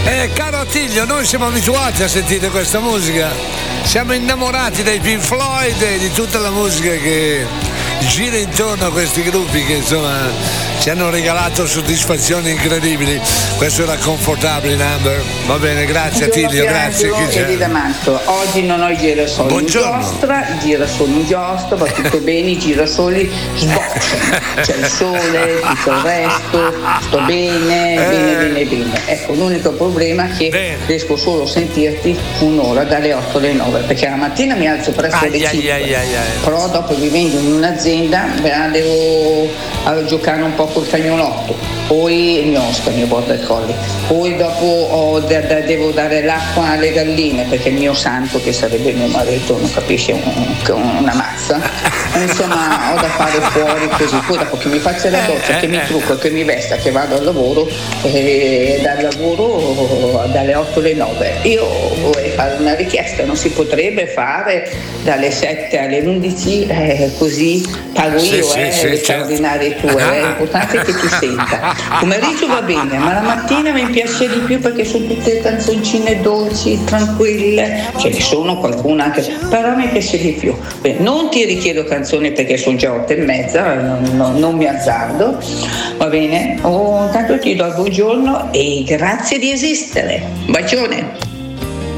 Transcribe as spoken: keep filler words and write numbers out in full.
Eh, caro Attilio, noi siamo abituati a sentire questa musica, siamo innamorati dei Pink Floyd e di tutta la musica che gira intorno a questi gruppi che insomma ci hanno regalato soddisfazioni incredibili. Questo era Comfortably Number. Va bene, grazie Attilio, grazie. Chi c'è? E di Damanto. Oggi non ho i girasoli. Buongiorno. In giostra, i girasoli in giostra, va tutto bene, i girasoli sbocciano. C'è il sole, tutto il resto, sto bene, bene, bene, bene. Ecco, l'unico problema è che bene. riesco solo a sentirti un'ora dalle otto alle nove, perché la mattina mi alzo presto alle cinque. Ai, ai, ai, ai. Però dopo vivendo in un'azienda devo a giocare un po' col cagnolotto, poi il mio Oscar, il mio border collie, poi dopo ho, da, da, devo dare l'acqua alle galline perché il mio santo, che sarebbe mio marito, non capisce un, una mazza, insomma ho da fare fuori così, poi dopo che mi faccia la doccia, che mi trucco, che mi vesta, che vado al lavoro, e dal lavoro dalle otto alle nove. Io vorrei fare una richiesta, non si potrebbe fare dalle sette alle undici, eh, così pago io, sì, eh, sì, le straordinarie tue, è importante che ti senta. Pomeriggio va bene, ma la mattina mi piace di più perché sono tutte canzoncine dolci, tranquille, ce ne sono qualcuna anche, però mi piace di più. Beh, non ti richiedo canzoni perché sono già otto e mezza, non, non, non mi azzardo, va bene? Oh, intanto ti do il buongiorno e grazie di esistere. Bacione!